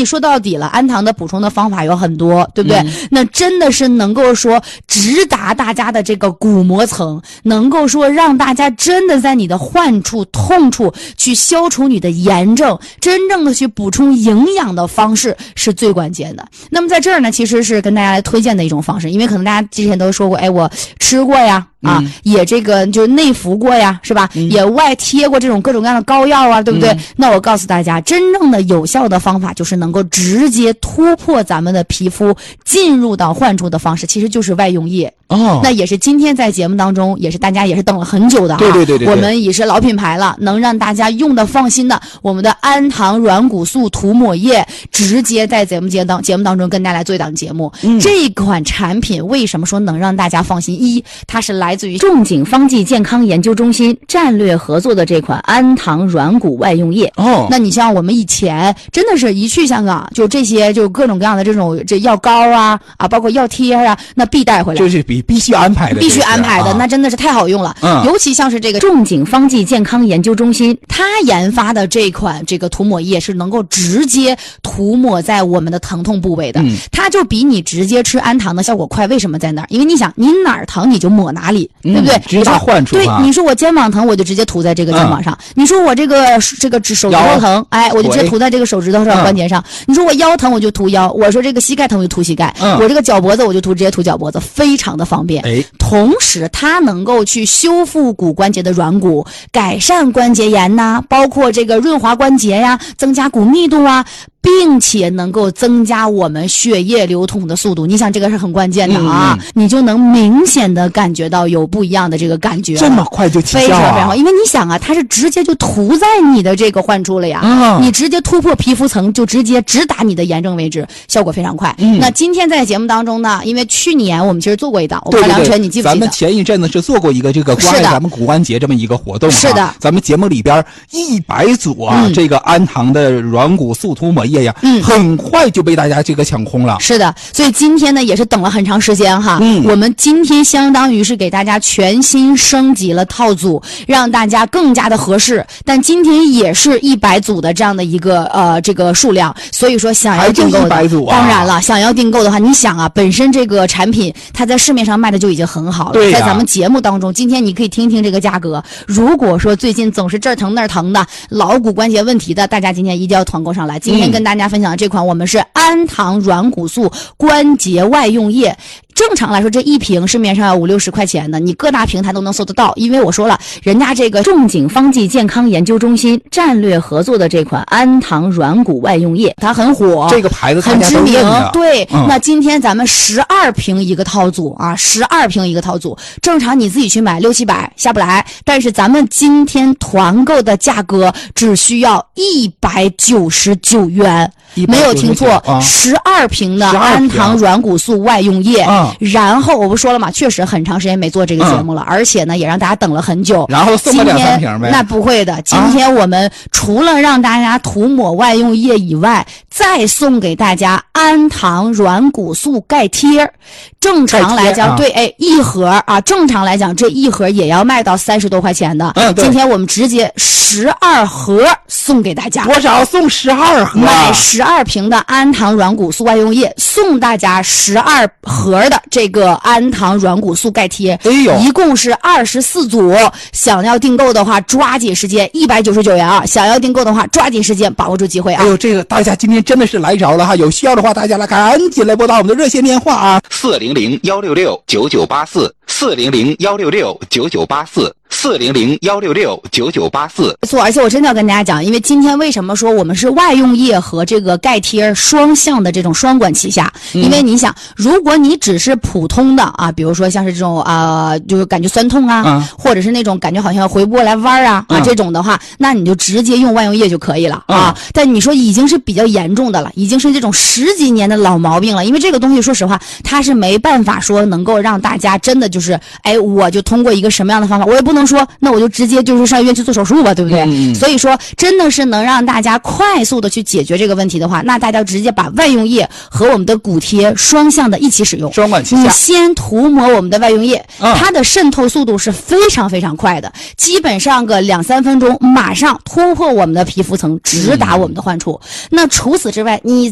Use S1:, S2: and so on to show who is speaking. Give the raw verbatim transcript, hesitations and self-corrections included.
S1: 你说到底了，氨糖的补充的方法有很多，对不对？嗯、那真的是能够说直达大家的这个骨膜层，能够说让大家真的在你的患处、痛处去消除你的炎症，真正的去补充营养的方式是最关键的。那么在这儿呢，其实是跟大家来推荐的一种方式，因为可能大家之前都说过，哎，我吃过呀。啊，嗯、也这个就是内服过呀，是吧？嗯、也外贴过这种各种各样的膏药啊，对不对？嗯、那我告诉大家，真正的有效的方法就是能够直接突破咱们的皮肤进入到患处的方式，其实就是外用液。哦，那也是今天在节目当中，也是大家也是等了很久的啊。
S2: 对对对 对, 对，
S1: 我们也是老品牌了，能让大家用的放心的，我们的氨糖软骨素涂抹液，直接在节目节当节目当中跟大家来做一档节目。嗯、这款产品为什么说能让大家放心？一，它是来自于仲景方剂健康研究中心战略合作的这款氨糖软骨外用液。哦，那你像我们以前真的是一去香港，就这些就各种各样的这种这药膏啊啊，包括药贴啊，那必带回来。
S2: 就是比必须安排的，
S1: 必须安排的，啊、那真的是太好用了。嗯，尤其像是这个仲景方剂健康研究中心，它研发的这款这个涂抹液是能够直接涂抹在我们的疼痛部位的。嗯，它就比你直接吃氨糖的效果快。为什么在那儿？因为你想，你哪儿疼你就抹哪里，嗯、对不对？
S2: 直达患处。
S1: 对，你说我肩膀疼，我就直接涂在这个肩膀上；嗯、你说我这个这个指手指头疼，哎，我就直接涂在这个手指头上、嗯、关节上；你说我腰疼，我就涂腰；我说这个膝盖疼，我就涂膝盖；嗯、我这个脚脖子，我就涂直接涂脚脖子，非常的方便。哎，同时它能够去修复骨关节的软骨，改善关节炎呐、啊，包括这个润滑关节呀，增加骨密度啊。并且能够增加我们血液流通的速度，你想这个是很关键的啊，嗯、你就能明显的感觉到有不一样的这个感觉，
S2: 这么快就起效啊，
S1: 非常非常好，因为你想啊，它是直接就涂在你的这个患处了呀，嗯、你直接突破皮肤层，就直接直达你的炎症位置，效果非常快。嗯、那今天在节目当中呢，因为去年我们其实做过一档，我们梁晨你记不记得？
S2: 咱们前一阵子是做过一个这个关爱咱们骨关节这么一个活动，
S1: 是的，
S2: 咱们节目里边一百组啊，嗯、这个氨糖的软骨素涂抹液呀，嗯，很快就被大家这个抢空了。
S1: 是的，所以今天呢也是等了很长时间哈。嗯，我们今天相当于是给大家全新升级了套组，让大家更加的合适。但今天也是一百组的这样的一个呃这个数量，所以说想要订购的，
S2: 一百组啊，
S1: 当然了，想要订购的话，你想啊，本身这个产品它在市面上卖的就已经很好了，
S2: 对啊、
S1: 在咱们节目当中，今天你可以听听这个价格。如果说最近总是这儿疼那儿疼的，老骨关节问题的，大家今天一定要团购上来。今天跟大家分享的这款。我们是氨糖软骨素关节外用液，正常来说这一瓶市面上要五六十块钱的，你各大平台都能搜得到。因为我说了，人家这个仲景方剂健康研究中心战略合作的这款氨糖软骨外用液，它很火，
S2: 这个牌子
S1: 很知名。对，
S2: 嗯、
S1: 那今天咱们十二瓶一个套组啊，十二瓶一个套组，正常你自己去买六七百下不来，但是咱们今天团购的价格只需要一百九十九元。没有听错，十二瓶的氨糖软骨素外用液，啊、然后我不说了嘛，确实很长时间没做这个节目了，嗯、而且呢也让大家等了很久。
S2: 然后送了两三瓶呗？
S1: 那不会的，今天我们除了让大家涂抹外用液以外，啊、再送给大家氨糖软骨素钙贴。正常来讲，啊、对，哎，一盒啊，正常来讲这一盒也要卖到三十多块钱的。嗯，今天我们直接十二盒送给大家。
S2: 多少？送十二盒？
S1: 买十二瓶的氨糖软骨素外用液，送大家十二盒的这个氨糖软骨素钙贴。哎呦，一共是二十四组。想要订购的话，抓紧时间，一百九十九元啊！想要订购的话，抓紧时间，把握住机会啊！
S2: 哎呦，这个大家今天真的是来着了哈！有需要的话，大家来赶紧来拨打我们的热线电话啊，
S3: 四零零幺六六九九八四，四零零幺六六九九八四。四零零幺六六九九八四，
S1: 没错，而且我真的要跟大家讲，因为今天为什么说我们是外用液和这个钙贴双向的这种双管齐下？嗯、因为你想，如果你只是普通的啊，比如说像是这种啊、呃，就是感觉酸痛啊，嗯、或者是那种感觉好像回不过来弯啊、嗯、啊这种的话，那你就直接用外用液就可以了、嗯、啊。但你说已经是比较严重的了，已经是这种十几年的老毛病了，因为这个东西说实话，它是没办法说能够让大家真的就是，哎，我就通过一个什么样的方法，我也不能说。那我就直接就是上医院去做手术吧，对不对？嗯、所以说，真的是能让大家快速的去解决这个问题的话，那大家直接把外用液和我们的骨贴双向的一起使用，
S2: 双管齐下。
S1: 你先涂抹我们的外用液，嗯、它的渗透速度是非常非常快的，基本上个两三分钟，马上突破我们的皮肤层，直达我们的患处。嗯、那除此之外，你